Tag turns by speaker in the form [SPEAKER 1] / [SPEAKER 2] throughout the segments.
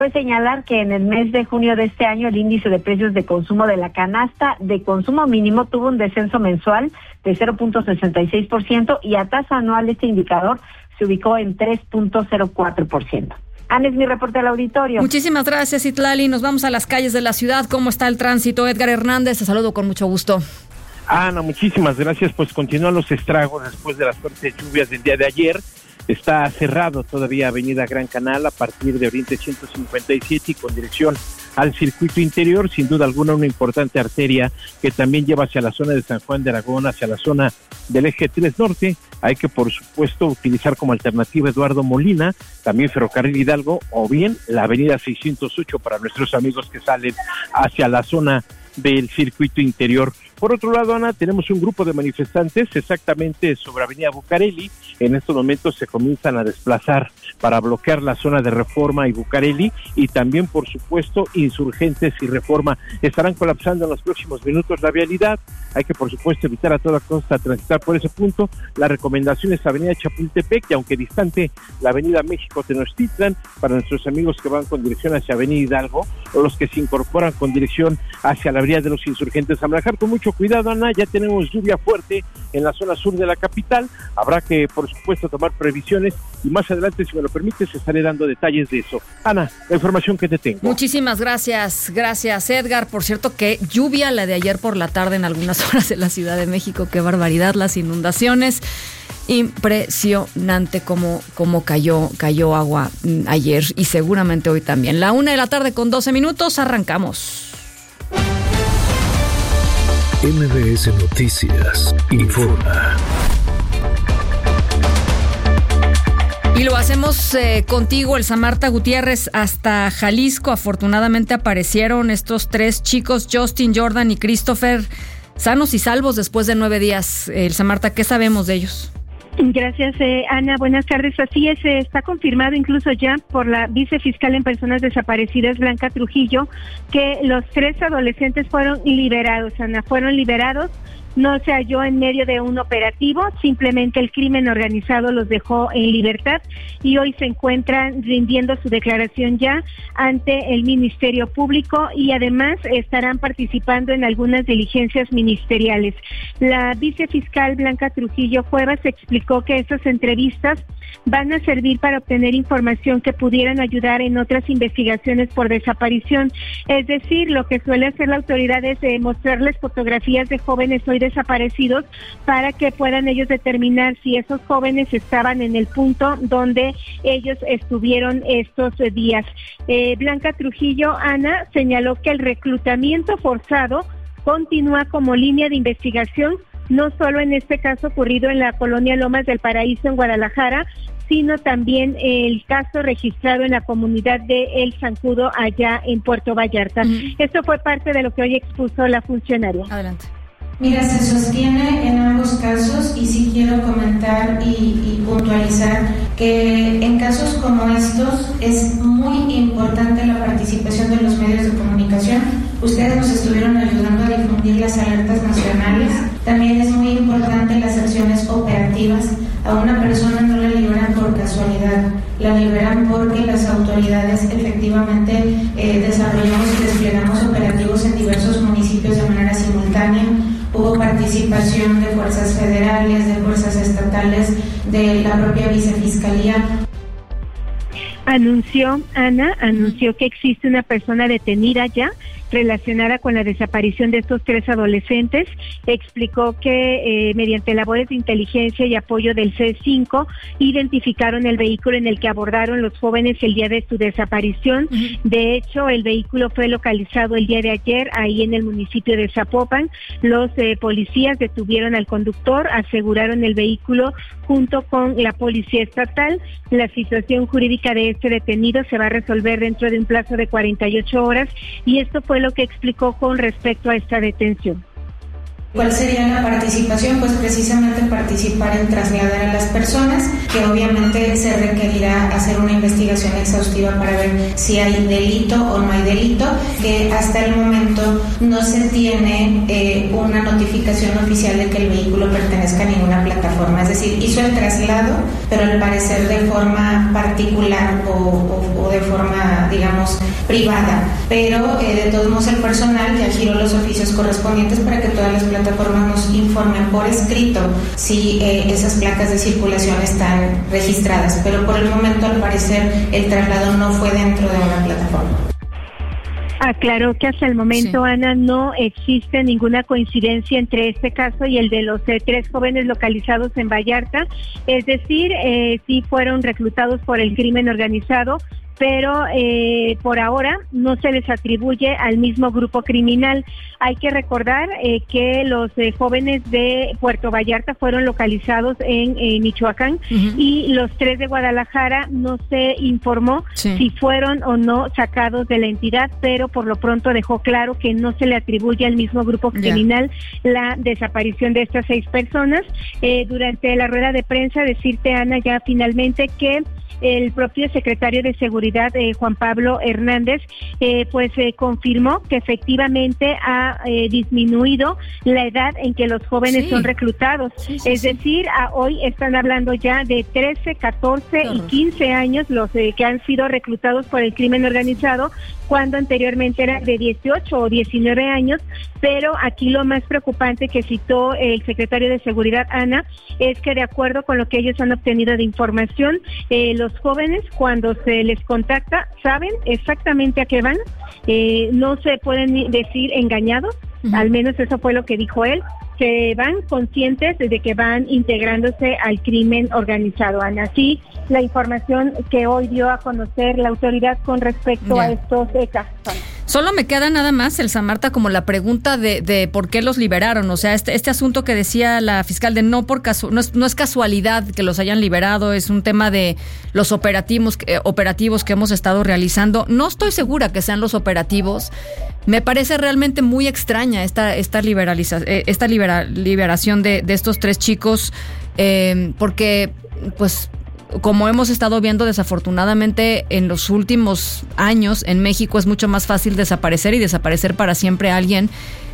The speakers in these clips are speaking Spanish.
[SPEAKER 1] Puede señalar que en el mes de junio de este año el índice de precios de consumo de la canasta de consumo mínimo tuvo un descenso mensual de 0.66% y a tasa anual este indicador se ubicó en 3.04%. Ana, es mi reporte al auditorio.
[SPEAKER 2] Muchísimas gracias, Itlali. Nos vamos a las calles de la ciudad. ¿Cómo está el tránsito? Edgar Hernández, te saludo con mucho gusto.
[SPEAKER 3] Ana, muchísimas gracias. Pues continúan los estragos después de las fuertes lluvias del día de ayer. Está cerrado todavía Avenida Gran Canal a partir de Oriente 157 y con dirección al circuito interior, sin duda alguna una importante arteria que también lleva hacia la zona de San Juan de Aragón, hacia la zona del eje 3 Norte. Hay que, por supuesto, utilizar como alternativa Eduardo Molina, también Ferrocarril Hidalgo, o bien la Avenida 608 para nuestros amigos que salen hacia la zona del circuito interior. Por otro lado, Ana, tenemos un grupo de manifestantes exactamente sobre Avenida Bucareli. En estos momentos se comienzan a desplazar para bloquear la zona de Reforma y Bucareli, y también, por supuesto, Insurgentes y Reforma estarán colapsando en los próximos minutos la vialidad. Hay que, por supuesto, evitar a toda costa transitar por ese punto. La recomendación es Avenida Chapultepec, y aunque distante la Avenida México Tenochtitlan, para nuestros amigos que van con dirección hacia Avenida Hidalgo o los que se incorporan con dirección hacia la Avenida de los Insurgentes. A manejar con mucho cuidado, Ana, ya tenemos lluvia fuerte en la zona sur de la capital. Habrá que, por supuesto, tomar previsiones, y más adelante, si me lo permites, estaré dando detalles de eso. Ana, la información que te tengo.
[SPEAKER 2] Muchísimas gracias. Gracias, Edgar. Por cierto, que lluvia la de ayer por la tarde en algunas horas de la Ciudad de México. Qué barbaridad, las inundaciones. Impresionante cómo cayó agua ayer y seguramente hoy también. 1:00 con 12 minutos, arrancamos.
[SPEAKER 4] MBS Noticias informa.
[SPEAKER 2] Y lo hacemos contigo, Elsa Marta Gutiérrez, hasta Jalisco. Afortunadamente aparecieron estos 3 chicos, Justin, Jordan y Christopher, sanos y salvos después de 9 días. Elsa Marta, ¿qué sabemos de ellos?
[SPEAKER 5] Gracias, Ana. Buenas tardes. Así es, está confirmado incluso ya por la vicefiscal en personas desaparecidas, Blanca Trujillo, que los 3 adolescentes fueron liberados, Ana. Fueron liberados. No se halló en medio de un operativo, simplemente el crimen organizado los dejó en libertad y hoy se encuentran rindiendo su declaración ya ante el Ministerio Público y además estarán participando en algunas diligencias ministeriales. La vicefiscal Blanca Trujillo Cuevas explicó que esas entrevistas van a servir para obtener información que pudieran ayudar en otras investigaciones por desaparición. Es decir, lo que suele hacer la autoridad es mostrarles fotografías de jóvenes hoy desaparecidos para que puedan ellos determinar si esos jóvenes estaban en el punto donde ellos estuvieron estos días. Blanca Trujillo, Ana, señaló que el reclutamiento forzado continúa como línea de investigación, no solo en este caso ocurrido en la colonia Lomas del Paraíso en Guadalajara, sino también el caso registrado en la comunidad de El Zancudo allá en Puerto Vallarta. Esto fue parte de lo que hoy expuso la funcionaria.
[SPEAKER 2] Adelante.
[SPEAKER 6] Mira, se sostiene en ambos casos y sí quiero comentar y puntualizar que en casos como estos es muy importante la participación de los medios de comunicación. Ustedes nos estuvieron ayudando a difundir las alertas nacionales. También es muy importante las acciones operativas. A una persona no la liberan por casualidad, la liberan porque las autoridades efectivamente desarrollamos y desplegamos operativos en diversos municipios de manera simultánea. Hubo participación de fuerzas federales, de fuerzas estatales, de la propia vicefiscalía.
[SPEAKER 5] Anunció que existe una persona detenida ya relacionada con la desaparición de estos 3 adolescentes. Explicó que mediante labores de inteligencia y apoyo del C5 identificaron el vehículo en el que abordaron los jóvenes el día de su desaparición. De hecho, el vehículo fue localizado el día de ayer ahí en el municipio de Zapopan. Los policías detuvieron al conductor, aseguraron el vehículo junto con la policía estatal. La situación jurídica de este detenido se va a resolver dentro de un plazo de 48 horas y esto fue lo que explicó con respecto a esta detención.
[SPEAKER 6] ¿Cuál sería la participación? Pues precisamente participar en trasladar a las personas, que obviamente se requerirá hacer una investigación exhaustiva para ver si hay delito o no hay delito, que hasta el momento no se tiene una notificación oficial de que el vehículo pertenezca a ninguna plataforma, es decir, hizo el traslado, pero al parecer de forma particular o de forma, digamos, privada, pero de todos modos el personal ya giró los oficios correspondientes para que todas las plataformas nos informen por escrito si esas placas de circulación están registradas, pero por el momento al parecer el traslado no fue dentro de una plataforma.
[SPEAKER 5] Aclaró que hasta el momento, sí, Ana, no existe ninguna coincidencia entre este caso y el de los 3 jóvenes localizados en Vallarta, es decir, sí fueron reclutados por el crimen organizado, pero por ahora no se les atribuye al mismo grupo criminal. Hay que recordar que los jóvenes de Puerto Vallarta fueron localizados en Michoacán, y los 3 de Guadalajara no se informó si fueron o no sacados de la entidad, pero por lo pronto dejó claro que no se le atribuye al mismo grupo criminal la desaparición de estas 6 personas. Durante la rueda de prensa, decirte, Ana, ya finalmente que el propio secretario de Seguridad, Juan Pablo Hernández, confirmó que efectivamente ha disminuido la edad en que los jóvenes son reclutados. Es decir, hoy están hablando ya de 13, 14 y 15 años los que han sido reclutados por el crimen organizado, cuando anteriormente eran de 18 o 19 años, pero aquí lo más preocupante que citó el secretario de Seguridad, Ana, es que de acuerdo con lo que ellos han obtenido de información, los jóvenes, cuando se les contacta, saben exactamente a qué van, no se pueden decir engañados, al menos eso fue lo que dijo él, que van conscientes de que van integrándose al crimen organizado. Ana, así la información que hoy dio a conocer la autoridad con respecto a estos casos.
[SPEAKER 2] Solo me queda nada más, Elsa Marta, como la pregunta de por qué los liberaron. O sea, este asunto que decía la fiscal de no es casualidad que los hayan liberado, es un tema de los operativos que hemos estado realizando. No estoy segura que sean los operativos. Me parece realmente muy extraña esta liberación de estos 3 chicos, porque pues como hemos estado viendo, desafortunadamente en los últimos años en México es mucho más fácil desaparecer para siempre a alguien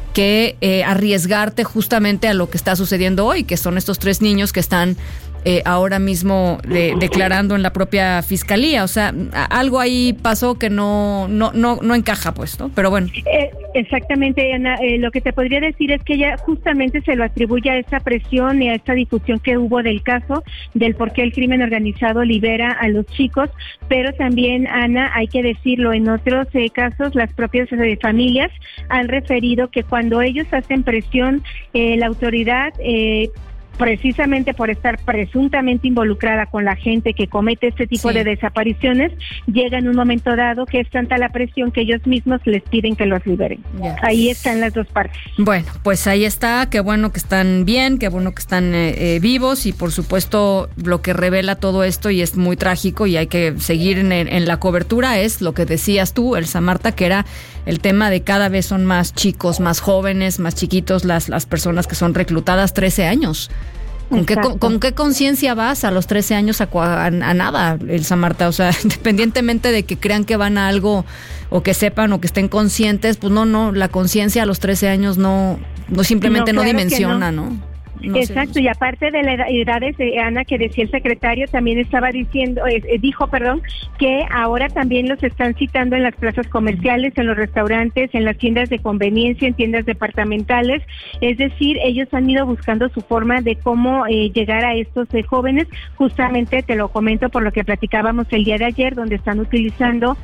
[SPEAKER 2] que arriesgarte justamente a lo que está sucediendo hoy, que son estos 3 niños que están ahora mismo declarando en la propia fiscalía. O sea, algo ahí pasó que no encaja, pues, ¿no? Pero bueno.
[SPEAKER 5] Exactamente, Ana. Lo que te podría decir es que ella justamente se lo atribuye a esta presión y a esta difusión que hubo del caso, del por qué el crimen organizado libera a los chicos, pero también, Ana, hay que decirlo, en otros casos las propias familias han referido que cuando ellos hacen presión, la autoridad precisamente por estar presuntamente involucrada con la gente que comete este tipo de desapariciones, llega en un momento dado que es tanta la presión que ellos mismos les piden que los liberen. Ahí están las dos partes.
[SPEAKER 2] Bueno, pues ahí está, qué bueno que están bien, qué bueno que están vivos, y por supuesto lo que revela todo esto, y es muy trágico y hay que seguir en la cobertura, es lo que decías tú, Elsa Marta, que era el tema de cada vez son más chicos, más jóvenes, más chiquitos las personas que son reclutadas, 13 años. ¿Con qué conciencia vas a los 13 años a nada, Elsa Marta? O sea, independientemente de que crean que van a algo o que sepan o que estén conscientes, pues no, la conciencia a los 13 años no simplemente no dimensiona, ¿no?
[SPEAKER 5] Exacto, y aparte de las edades, Ana, que decía el secretario, también estaba dijo que ahora también los están citando en las plazas comerciales, en los restaurantes, en las tiendas de conveniencia, en tiendas departamentales. Es decir, ellos han ido buscando su forma de cómo llegar a estos jóvenes. Justamente te lo comento por lo que platicábamos el día de ayer, donde están utilizando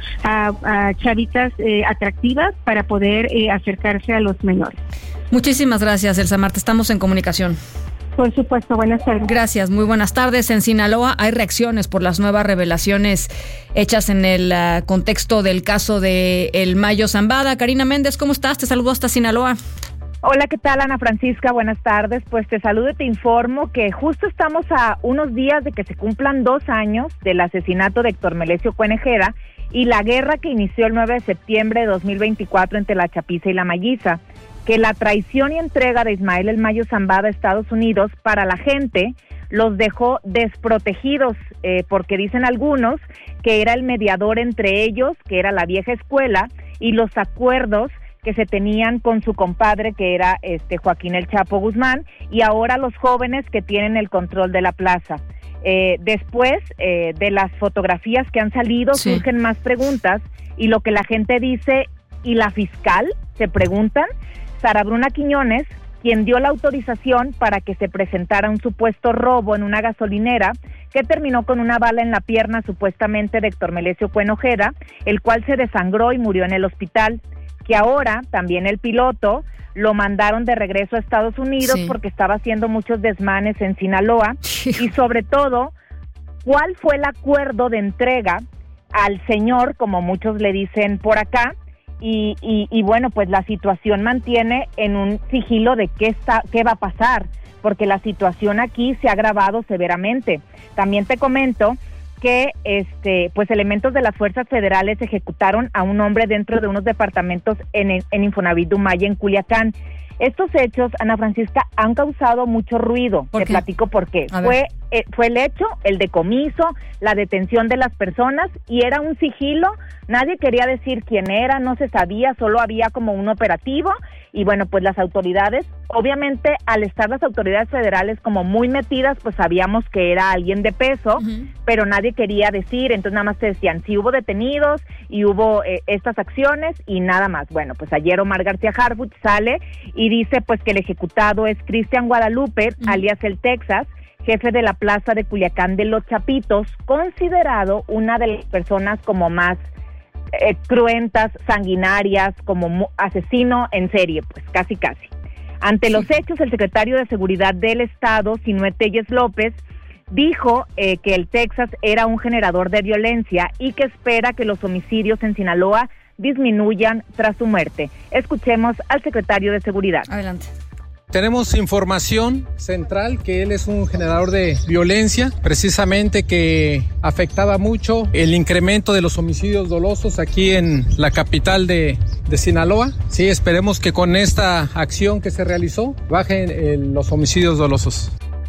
[SPEAKER 5] a chavitas atractivas para poder acercarse a los menores.
[SPEAKER 2] Muchísimas gracias, Elsa Marta. Estamos en comunicación.
[SPEAKER 5] Por supuesto, buenas tardes.
[SPEAKER 2] Gracias, muy buenas tardes. En Sinaloa hay reacciones por las nuevas revelaciones hechas en el contexto del caso de El Mayo Zambada. Karina Méndez, ¿cómo estás? Te saludo hasta Sinaloa.
[SPEAKER 7] Hola, ¿qué tal, Ana Francisca? Buenas tardes. Pues te saludo y te informo que justo estamos a unos días de que se cumplan 2 años del asesinato de Héctor Melesio Cuenejera y la guerra que inició el 9 de septiembre de 2024 entre la Chapiza y la Malliza. que la traición y entrega de Ismael El Mayo Zambada a Estados Unidos para la gente los dejó desprotegidos, porque dicen algunos que era el mediador entre ellos, que era la vieja escuela, y los acuerdos que se tenían con su compadre, que era Joaquín El Chapo Guzmán, y ahora los jóvenes que tienen el control de la plaza. Después de las fotografías que han salido, surgen más preguntas, y lo que la gente dice, y la fiscal se preguntan, Sara Bruna Quiñones, quien dio la autorización para que se presentara un supuesto robo en una gasolinera que terminó con una bala en la pierna supuestamente de Héctor Melesio Cuen Ojeda, el cual se desangró y murió en el hospital, que ahora también el piloto lo mandaron de regreso a Estados Unidos porque estaba haciendo muchos desmanes en Sinaloa, y sobre todo, ¿cuál fue el acuerdo de entrega al señor, como muchos le dicen por acá? Y bueno, pues la situación mantiene en un sigilo de qué va a pasar, porque la situación aquí se ha agravado severamente. También te comento que pues elementos de las fuerzas federales ejecutaron a un hombre dentro de unos departamentos en Infonavit Dumaya, en Culiacán. Estos hechos, Ana Francisca, han causado mucho ruido. Te platico por qué. Fue el hecho, el decomiso, la detención de las personas, y era un sigilo. Nadie quería decir quién era, no se sabía, solo había como un operativo. Y bueno, pues las autoridades, obviamente al estar las autoridades federales como muy metidas, pues sabíamos que era alguien de peso, pero nadie quería decir. Entonces nada más te decían, sí hubo detenidos y hubo estas acciones y nada más. Bueno, pues ayer Omar García Harfuch sale y dice pues que el ejecutado es Cristian Guadalupe, alias el Texas, jefe de la plaza de Culiacán de los Chapitos, considerado una de las personas como más cruentas, sanguinarias, como asesino en serie, pues casi. Ante los hechos, el secretario de Seguridad del Estado, Sinué Telles López, dijo que el Texas era un generador de violencia y que espera que los homicidios en Sinaloa disminuyan tras su muerte. Escuchemos al secretario de Seguridad.
[SPEAKER 2] Adelante.
[SPEAKER 8] Tenemos información central que él es un generador de violencia, precisamente que afectaba mucho el incremento de los homicidios dolosos aquí en la capital de Sinaloa. Sí, esperemos que con esta acción que se realizó bajen los homicidios dolosos.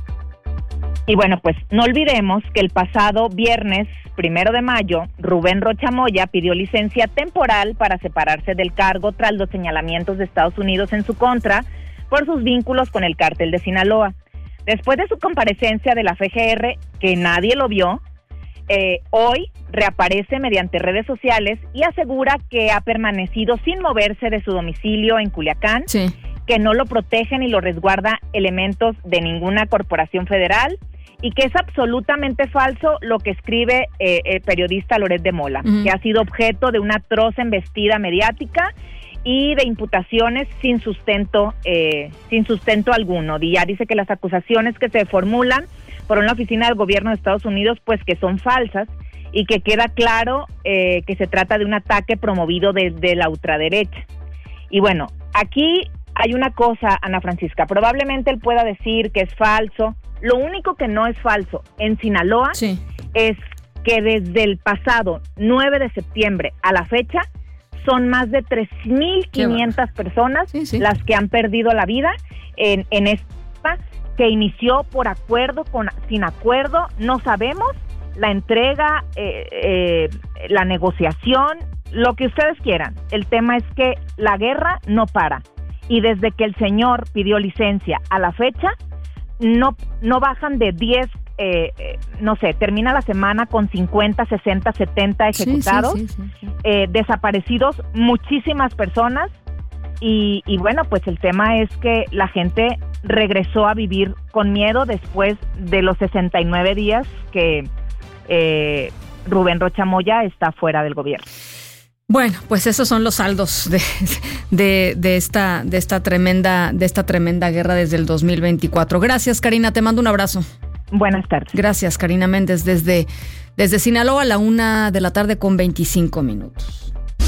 [SPEAKER 7] Y bueno, pues no olvidemos que el pasado viernes 1 de mayo, Rubén Rocha Moya pidió licencia temporal para separarse del cargo tras los señalamientos de Estados Unidos en su contra por sus vínculos con el cártel de Sinaloa. Después de su comparecencia de la FGR, que nadie lo vio, hoy reaparece mediante redes sociales y asegura que ha permanecido sin moverse de su domicilio en Culiacán, que no lo protegen y lo resguarda elementos de ninguna corporación federal, y que es absolutamente falso lo que escribe el periodista Loret de Mola, que ha sido objeto de una atroz embestida mediática y de imputaciones sin sustento alguno. Y ya dice que las acusaciones que se formulan por una oficina del gobierno de Estados Unidos, pues que son falsas, y que queda claro que se trata de un ataque promovido desde la ultraderecha. Y bueno, aquí hay una cosa, Ana Francisca, probablemente él pueda decir que es falso. Lo único que no es falso en Sinaloa es que desde el pasado 9 de septiembre a la fecha son más de 3,500 personas las que han perdido la vida en esta que inició por acuerdo, sin acuerdo, no sabemos, la entrega, la negociación, lo que ustedes quieran. El tema es que la guerra no para, y desde que el señor pidió licencia a la fecha, no bajan de 10, no sé, termina la semana con 50, 60, 70 ejecutados, desaparecidos muchísimas personas, y bueno, pues el tema es que la gente regresó a vivir con miedo después de los 69 días que Rubén Rocha Moya está fuera del gobierno.
[SPEAKER 2] Bueno, pues esos son los saldos de esta tremenda guerra desde el 2024. Gracias, Karina, te mando un abrazo.
[SPEAKER 7] Buenas tardes.
[SPEAKER 2] Gracias, Karina Méndez, desde Sinaloa, a la 1:25 p.m.